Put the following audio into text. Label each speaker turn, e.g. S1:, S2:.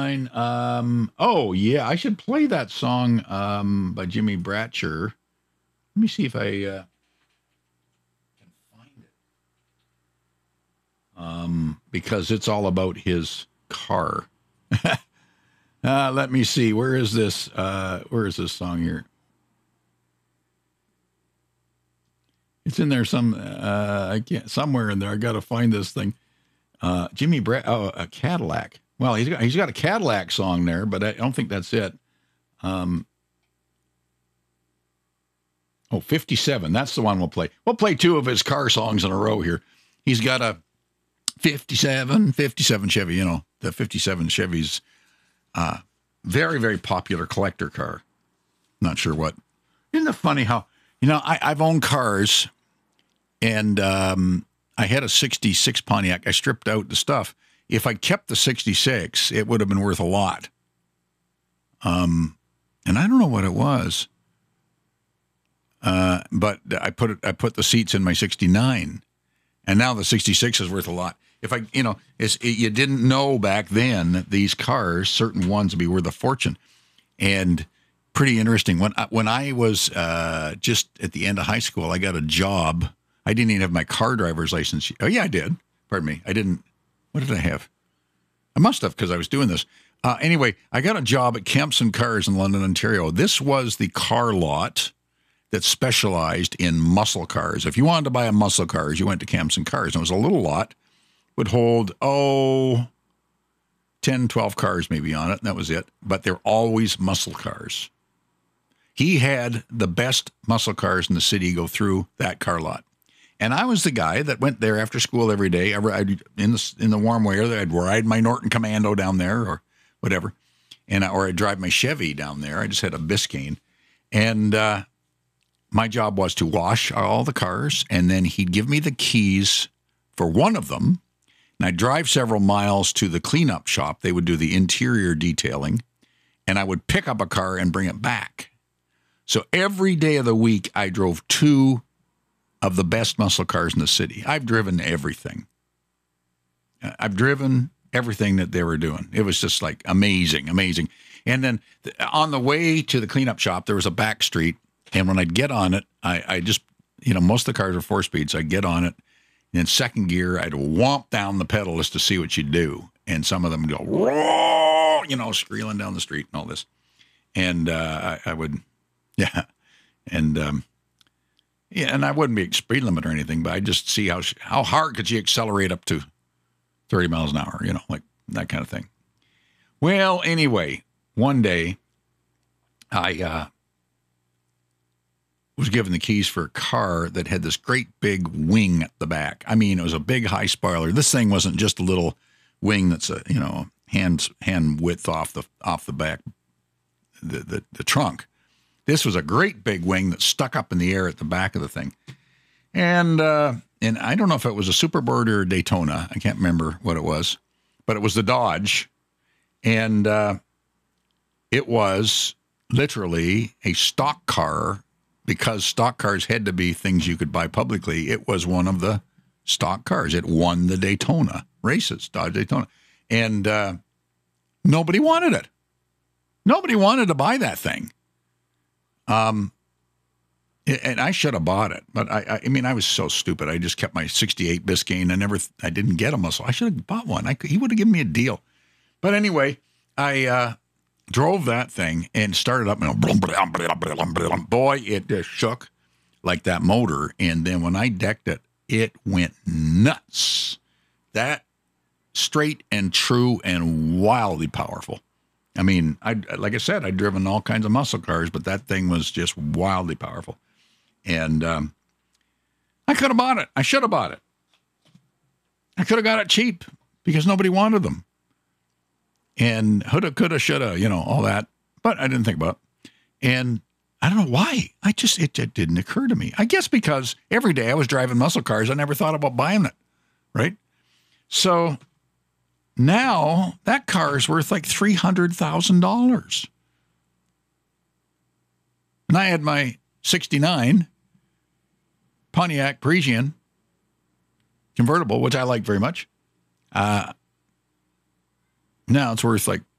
S1: 69. Oh, yeah, I should play that song by Jimmy Bratcher. Let me see if I can find it. Because it's all about his car. Let me see. Where is this? Where is this song here? It's in there I can't, somewhere in there. I got to find this thing. Jimmy Brett, a Cadillac. Well, he's got a Cadillac song there, but I don't think that's it. 57. That's the one we'll play. We'll play two of his car songs in a row here. He's got a 57 Chevy, the 57 Chevy's very, very popular collector car. Not sure what. Isn't it funny how, I've owned cars, and I had a 66 Pontiac. I stripped out the stuff. If I kept the 66, it would have been worth a lot. And I don't know what it was. But I put the seats in my 69, and now the 66 is worth a lot. If you didn't know back then that these cars, certain ones, would be worth a fortune. And pretty interesting. When I was just at the end of high school, I got a job. I didn't even have my car driver's license. Oh yeah, I did. Pardon me. I didn't. What did I have? I must have, because I was doing this. Anyway, I got a job at Kempson Cars in London, Ontario. This was the car lot that specialized in muscle cars. If you wanted to buy a muscle car, you went to Kempson Cars. And it was a little lot, would hold, 10, 12 cars maybe on it, and that was it. But they're always muscle cars. He had the best muscle cars in the city go through that car lot. And I was the guy that went there after school every day. I'd, in the warm weather, I'd ride my Norton Commando down there or whatever, or I'd drive my Chevy down there. I just had a Biscayne. And my job was to wash all the cars, and then he'd give me the keys for one of them, and I'd drive several miles to the cleanup shop. They would do the interior detailing, and I would pick up a car and bring it back. So every day of the week, I drove two of the best muscle cars in the city. I've driven everything. I've driven everything that they were doing. It was just like amazing. And then on the way to the cleanup shop, there was a back street. And when I'd get on it, I just, most of the cars are 4-speed, so I'd get on it. And in second gear, I'd whomp down the pedal just to see what you'd do. And some of them would go, roar, squealing down the street and all this. And I would, yeah. And, and I wouldn't be speed limit or anything, but I'd just see how hard could you accelerate up to 30 miles an hour, like that kind of thing. Well, anyway, one day I was given the keys for a car that had this great big wing at the back. I mean, it was a big high spoiler. This thing wasn't just a little wing that's a hand width off the back, the trunk. This was a great big wing that stuck up in the air at the back of the thing. And I don't know if it was a Superbird or a Daytona. I can't remember what it was, but it was the Dodge. And it was literally a stock car, because stock cars had to be things you could buy publicly. It was one of the stock cars. It won the Daytona races, Dodge Daytona. And nobody wanted it. Nobody wanted to buy that thing. And I should have bought it, but I mean, I was so stupid. I just kept my 68 Biscayne. I didn't get a muscle. I should have bought one. He would have given me a deal. But anyway, I drove that thing and started up, boy, it just shook like that motor. And then when I decked it, it went nuts. That straight and true and wildly powerful. I mean, like I said, I'd driven all kinds of muscle cars, but that thing was just wildly powerful. And I could have bought it. I should have bought it. I could have got it cheap because nobody wanted them. And woulda, coulda, shoulda, all that. But I didn't think about it. And I don't know why. It didn't occur to me. I guess because every day I was driving muscle cars, I never thought about buying it, right? So now that car is worth like $300,000. And I had my 69 Pontiac Parisienne convertible, which I like very much. Now it's worth like